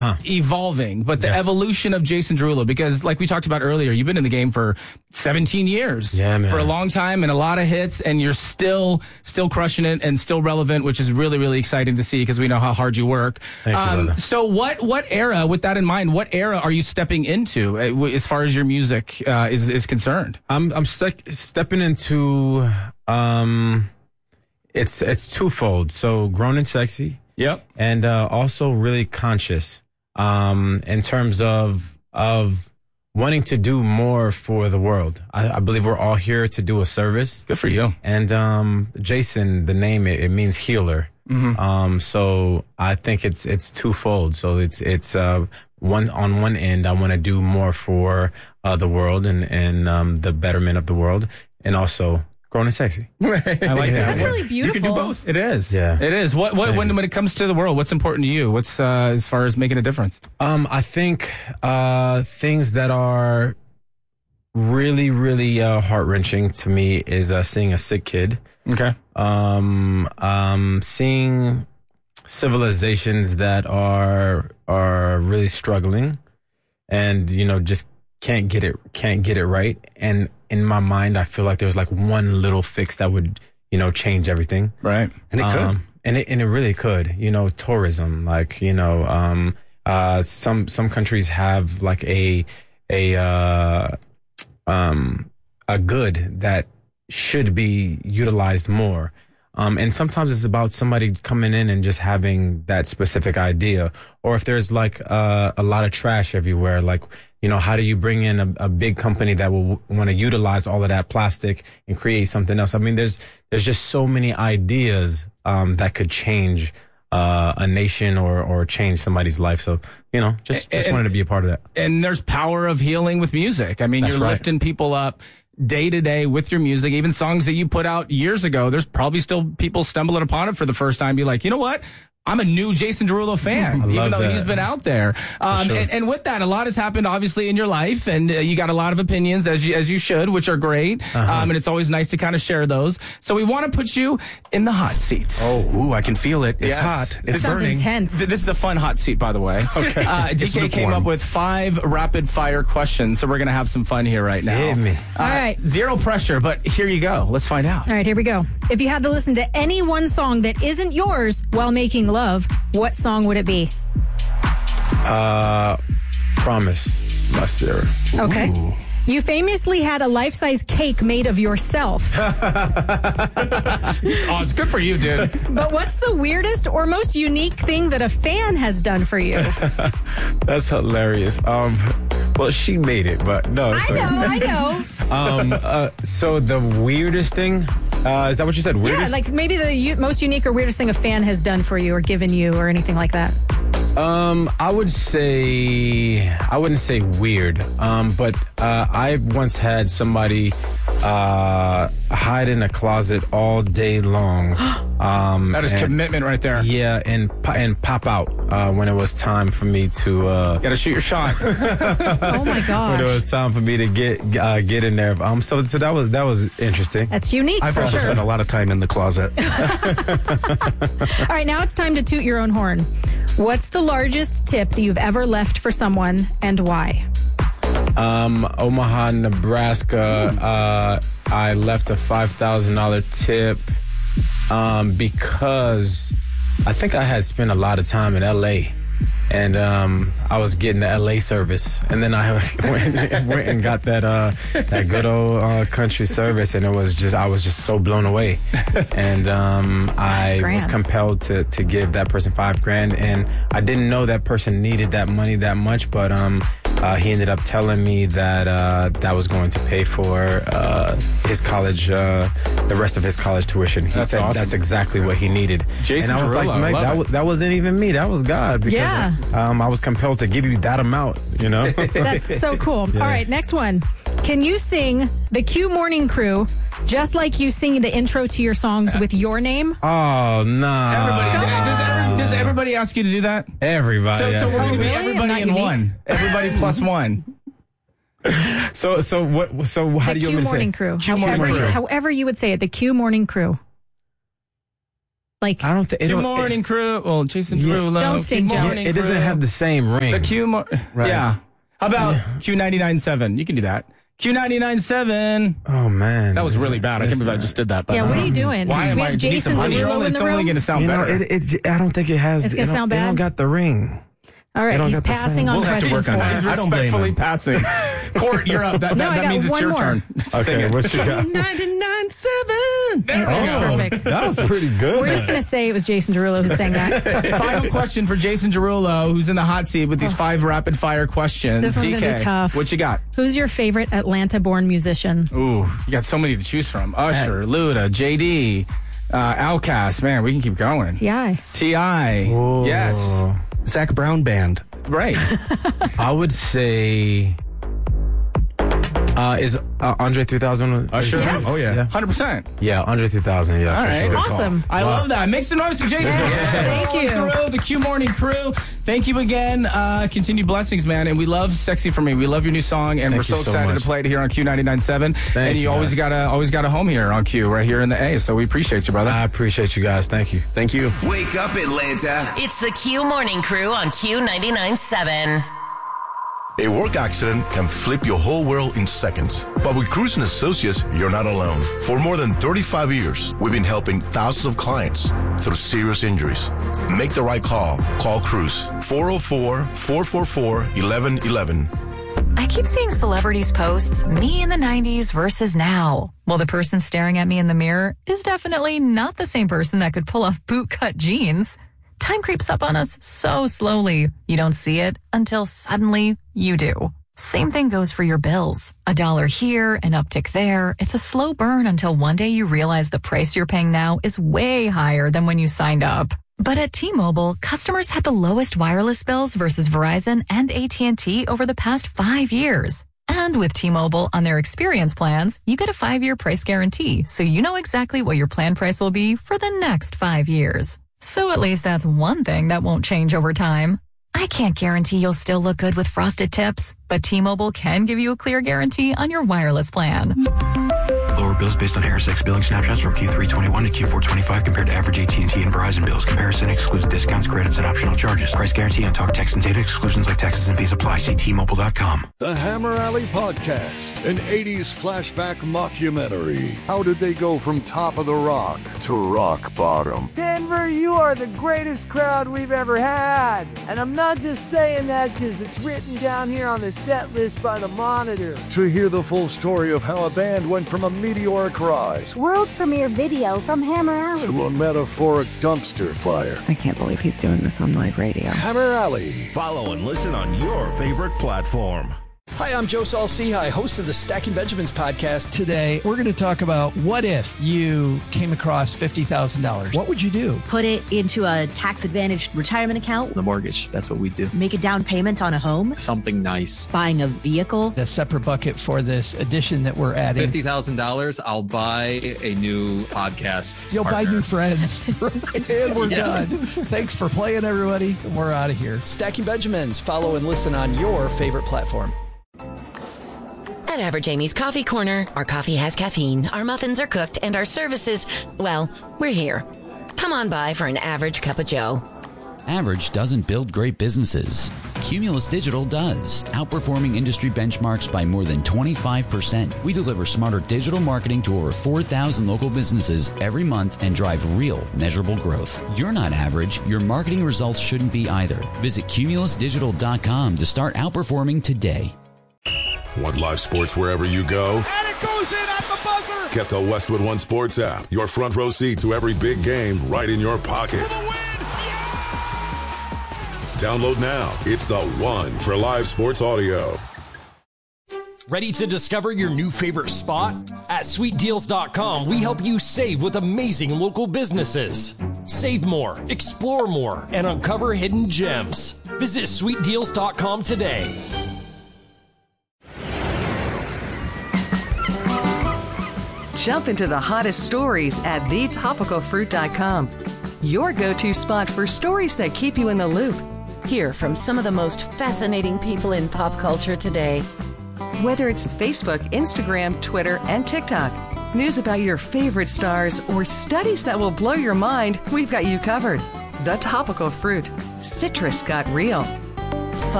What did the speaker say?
evolving, but the evolution of Jason Derulo, because like we talked about earlier, you've been in the game for 17 years, for a long time, and a lot of hits, and you're still crushing it and still relevant, which is really, really exciting to see because we know how hard you work. Thank you, brother. So what era, with that in mind, what era are you stepping into as far as your music is concerned? I'm stepping into it's twofold. So grown and sexy. Yep. And also really conscious in terms of wanting to do more for the world. I believe we're all here to do a service. Good for you. And Jason, the name, it means healer. Mm-hmm. So I think it's twofold. So it's on one end, I want to do more for the world and the betterment of the world, and also grown and sexy. I like that. That's really beautiful. You can do both. It is. Yeah. It is. When it comes to the world, what's important to you? What's as far as making a difference? I think things that are really, really heart-wrenching to me is seeing a sick kid. Okay. Seeing civilizations that are really struggling and just can't get it right. And in my mind, I feel like there's like one little fix that would change everything. Right. And it could. And it really could. Tourism, like some countries have like a good that should be utilized more. And sometimes it's about somebody coming in and just having that specific idea. Or if there's like a lot of trash everywhere, like, how do you bring in a big company that will want to utilize all of that plastic and create something else? I mean, there's just so many ideas that could change a nation or change somebody's life. So, just wanted to be a part of that. And there's power of healing with music. I mean, you're lifting people up day to day with your music, even songs that you put out years ago. There's probably still people stumbling upon it for the first time. Be like, you know what? I'm a new Jason Derulo fan, even though he's been out there. Sure. And with that, a lot has happened, obviously, in your life, and you got a lot of opinions, as you should, which are great. And it's always nice to kind of share those. So we want to put you in the hot seat. Oh, I can feel it. It's hot. It's burning. Intense. This is a fun hot seat, by the way. Okay. DK came up with 5 rapid fire questions, so we're going to have some fun here right now. Hit me. All right. Zero pressure, but here you go. Let's find out. All right, here we go. If you had to listen to any one song that isn't yours while making love, what song would it be? Promise by Sarah. Okay. Ooh. You famously had a life-size cake made of yourself. It's good for you, dude. But what's the weirdest or most unique thing that a fan has done for you? That's hilarious. Well, she made it, but no. I know. So the weirdest thing, is that what you said? Weirdest? Yeah, like maybe the most unique or weirdest thing a fan has done for you or given you or anything like that. I wouldn't say weird, but I once had somebody hide in a closet all day long. That is commitment right there. Yeah, and pop out when it was time for me to. Gotta shoot your shot. Oh my gosh! When it was time for me to get in there. So that was interesting. That's unique. I've for also sure. spent a lot of time in the closet. All right, now it's time to toot your own horn. What's the largest tip that you've ever left for someone, and why? Omaha, Nebraska. I left a $5,000 tip because I think I had spent a lot of time in LA. And I was getting the LA service, and then I went and got that good old country service, and I was just so blown away. And I was compelled to give that person $5,000, and I didn't know that person needed that money that much, but he ended up telling me that that was going to pay for his college, the rest of his college tuition. He said awesome. That's exactly what he needed. Jason and I was Derulo, like, Mike, that wasn't even me. That was God. Because I was compelled to give you that amount, That's so cool. Yeah. All right, next one. Can you sing the Q Morning Crew just like you sing the intro to your songs with your name? Oh, no. Does everybody ask you to do that? Everybody. So we're going to be everybody in one. Everybody plus one. So how do you want me to say? Q Morning Crew. However you would say it, the Q Morning Crew. Like, I don't think Q Morning Crew. Well, Jason Derulo. Don't sing, Joe. It doesn't have the same ring. The Q. Right. Yeah. How about Q99.7? You can do that. Q99.7. Oh man, that was really bad. I can't believe I just did that. But, yeah, what are you doing? Why am we I? have Jason Derulo in the It's room. only going to sound better. I don't think it has. It's going to sound bad. It don't got the ring. All right, he's passing on questions for He's respectfully passing. Court, you're up. That means it's your turn. Okay, what's your job? 99.7. There we That's go. perfect. That was pretty good. We're just going to say it was Jason Derulo who sang that. Final question for Jason Derulo, who's in the hot seat with these 5 rapid fire questions. This one's going to be tough. What you got? Who's your favorite Atlanta-born musician? Ooh, you got so many to choose from. Usher, Luda, JD, Outkast. Man, we can keep going. T.I. Whoa. Yes. Zach Brown Band. Right. I would say, is Andre 3000? Usher? Yes. Oh, yeah. 100%. Yeah, Andre 3000. Yeah, All for right. sure. Awesome. I love that. Make some noise for Jason. Yes. Thank you. The Q Morning Crew. Thank you again. Continued blessings, man. And we love "Sexy for Me." We love your new song, and we're so excited to play it here on Q99.7. And you always got a home here on Q, right here in the A. So we appreciate you, brother. I appreciate you guys. Thank you. Thank you. Wake up, Atlanta. It's the Q Morning Crew on Q99.7. A work accident can flip your whole world in seconds. But with Cruz & Associates, you're not alone. For more than 35 years, we've been helping thousands of clients through serious injuries. Make the right call. Call Cruz. 404-444-1111. I keep seeing celebrities post me in the 90s versus now. Well, the person staring at me in the mirror is definitely not the same person that could pull off bootcut jeans. Time creeps up on us so slowly. You don't see it until suddenly you do. Same thing goes for your bills. $1 here, an uptick there. It's a slow burn until one day you realize the price you're paying now is way higher than when you signed up. But at T-Mobile, customers had the lowest wireless bills versus Verizon and AT&T over the past 5 years. And with T-Mobile on their experience plans, you get a 5-year price guarantee, so you know exactly what your plan price will be for the next 5 years. So at least that's one thing that won't change over time. I can't guarantee you'll still look good with frosted tips, but T-Mobile can give you a clear guarantee on your wireless plan. Lower bills based on HarrisX billing snapshots from Q321 to Q425 compared to average AT&T and Verizon bills. Comparison excludes discounts, credits, and optional charges. Price guarantee on talk, text, and data exclusions like taxes and fees apply. See T-Mobile.com. The Hammer Alley Podcast, an 80s flashback mockumentary. How did they go from top of the rock to rock bottom? Denver, you are the greatest crowd we've ever had. And I'm not just saying that because it's written down here on the set list by the Monitor. To hear the full story of how a band went from a meteoric rise, world premiere video from Hammer Alley, to a metaphoric dumpster fire. I can't believe he's doing this on live radio. Hammer Alley. Follow and listen on your favorite platform. Hi, I'm Joe Saul-Sehy, host of the Stacking Benjamins podcast. Today, we're going to talk about what if you came across $50,000. What would you do? Put it into a tax-advantaged retirement account. The mortgage, that's what we do. Make a down payment on a home. Something nice. Buying a vehicle. A separate bucket for this addition that we're adding. $50,000, I'll buy a new podcast. You'll partner. buy new friends. And we're done. Thanks for playing, everybody. And we're out of here. Stacking Benjamins. Follow and listen on your favorite platform. At Average Amy's Coffee Corner, our coffee has caffeine, our muffins are cooked, and our services, well, we're here. Come on by for an average cup of joe. Average doesn't build great businesses. Cumulus Digital does, outperforming industry benchmarks by more than 25%. We deliver smarter digital marketing to over 4,000 local businesses every month and drive real, measurable growth. You're not average. Your marketing results shouldn't be either. Visit cumulusdigital.com to start outperforming today. Want live sports wherever you go? And it goes in at the buzzer! Get the Westwood One Sports app. Your front row seat to every big game right in your pocket. Download now. It's the one for live sports audio. Ready to discover your new favorite spot? At SweetDeals.com, we help you save with amazing local businesses. Save more, explore more, and uncover hidden gems. Visit SweetDeals.com today. Jump into the hottest stories at thetopicalfruit.com. Your go-to spot for stories that keep you in the loop. Hear from some of the most fascinating people in pop culture today. Whether it's Facebook, Instagram, Twitter, and TikTok, news about your favorite stars, or studies that will blow your mind, we've got you covered. The Topical Fruit. Citrus got real.